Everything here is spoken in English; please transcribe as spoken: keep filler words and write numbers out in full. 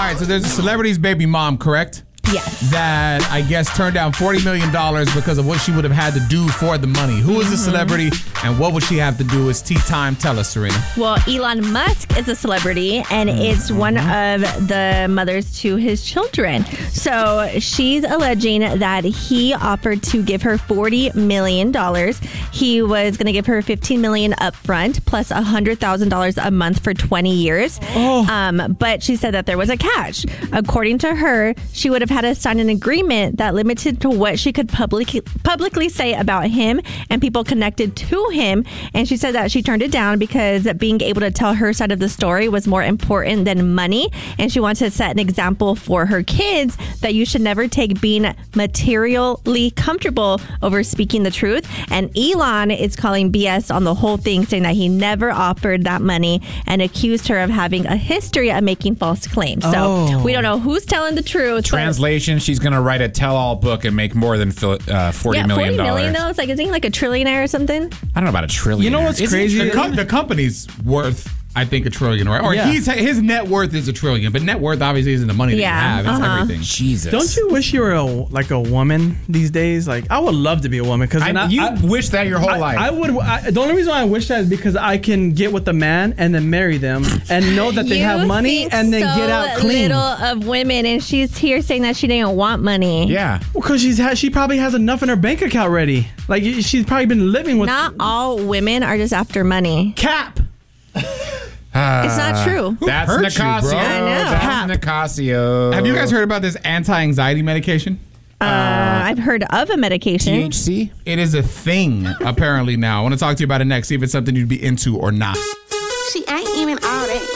right, so there's a celebrity's baby mom, correct? Yes. That I guess turned down forty million dollars because of what she would have had to do for the money. Who is the celebrity and what would she have to do? It's tea time. Tell us, Serena. Well, Elon Musk is a celebrity, and it's one of the mothers to his children. So she's alleging that he offered to give her forty million dollars. He was going to give her fifteen million dollars upfront plus one hundred thousand dollars a month for twenty years. Oh. Um, but she said that there was a catch. According to her, she would have had to sign an agreement that limited to what she could publicly publicly say about him and people connected to him. And she said that she turned it down because being able to tell her side of the story was more important than money. And she wants to set an example for her kids that you should never take being materially comfortable over speaking the truth. And Elon is calling B S on the whole thing, saying that he never offered that money and accused her of having a history of making false claims. So Oh. we don't know who's telling the truth. Translation, she's going to write a tell-all book and make more than uh, forty yeah, million forty million dollars. though. It's like, isn't he like a trillionaire or something? I don't know about a trillion. You know what's Isn't crazy? The, com- the company's worth, I think, a trillion, right? Or Yeah. he's, his net worth is a trillion, but net worth obviously isn't the money that Yeah, you have. It's uh-huh. everything. Jesus. Don't you wish you were a, like a woman these days? Like, I would love to be a woman because I, you wish that your whole I, life. I would. I, the only reason why I wish that is because I can get with a man and then marry them and know that they You have money think and then so get out clean. little of women, and she's here saying that she didn't want money. yeah. Because she's ha- she probably has enough in her bank account ready. Like she's probably been living with. Not all women are just after money. Cap. It's not true. That's hurt you, Nicasio. bro? I know. That's Nicasio. Have you guys heard about this anti-anxiety medication? Uh, I've heard of a medication. T H C? It is a thing, apparently, now. I want to talk to you about it next, see if it's something you'd be into or not. She ain't even all that.